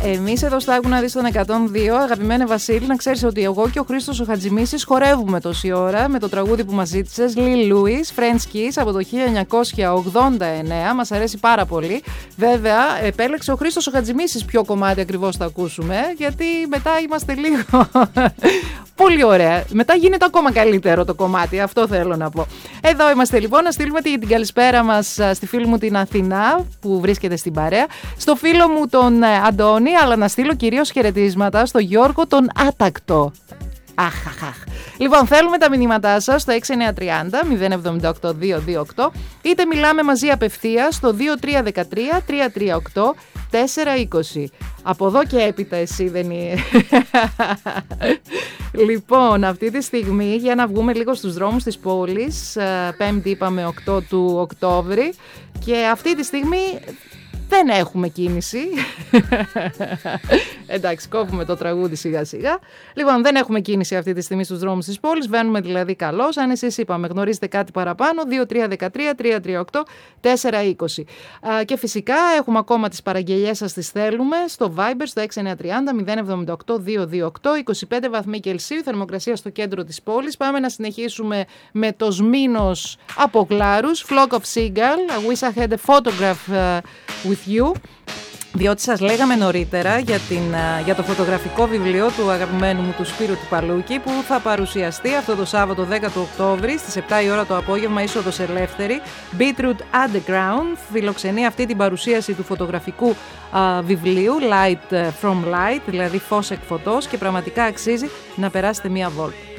Εμείς εδώ στο Άκου να δεις τον 102, αγαπημένε Βασίλη, να ξέρεις ότι εγώ και ο Χρήστος ο Χατζημίσης χορεύουμε τόση ώρα με το τραγούδι που μας ζήτησες, Lil Louis, French Kiss από το 1989. Μας αρέσει πάρα πολύ. Βέβαια, επέλεξε ο Χρήστος ο Χατζημίσης ποιο κομμάτι ακριβώς θα ακούσουμε, γιατί μετά είμαστε λίγο... Πολύ ωραία. Μετά γίνεται ακόμα καλύτερο το κομμάτι, αυτό θέλω να πω. Εδώ είμαστε λοιπόν, να στείλουμε την καλησπέρα μας στη φίλη μου την Αθηνά που βρίσκεται στην παρέα, στο φίλο μου τον Αντώνη, αλλά να στείλω κυρίως χαιρετίσματα στο Γιώργο τον Άτακτο. Αχ. Λοιπόν, θέλουμε τα μηνύματά σας στο 6930 078 228, είτε μιλάμε μαζί απευθείας στο 2313 338 420. Από εδώ και έπειτα εσύ δεν είναι. Λοιπόν, αυτή τη στιγμή για να βγούμε λίγο στους δρόμους της πόλης, Πέμπτη είπαμε 8 του Οκτώβρη, και αυτή τη στιγμή δεν έχουμε κίνηση. Εντάξει, κόβουμε το τραγούδι σιγά σιγά. Λοιπόν, δεν έχουμε κίνηση αυτή τη στιγμή στους δρόμους της πόλης. Βαίνουμε δηλαδή καλώς. Αν εσείς είπαμε γνωρίζετε κάτι παραπάνω, 2313 338 420. Και φυσικά έχουμε ακόμα τις παραγγελιές σας, τις θέλουμε στο Viber στο 6930 078 228. 25 βαθμοί Κελσίου, θερμοκρασία στο κέντρο της πόλης. Πάμε να συνεχίσουμε με το Σμήνος από Γλάρους, Flock of Seagull. I wish I had a photograph with you. Διότι σας λέγαμε νωρίτερα για το φωτογραφικό βιβλίο του αγαπημένου μου του Σπύρου του Παλούκη, που θα παρουσιαστεί αυτό το Σάββατο 10 του Οκτώβρη στις 7 η ώρα το απόγευμα, είσοδος ελεύθερη. Beetroot Underground φιλοξενεί αυτή την παρουσίαση του φωτογραφικού βιβλίου Light from Light, δηλαδή φως εκ φωτός, και πραγματικά αξίζει να περάσετε μία βόλτα.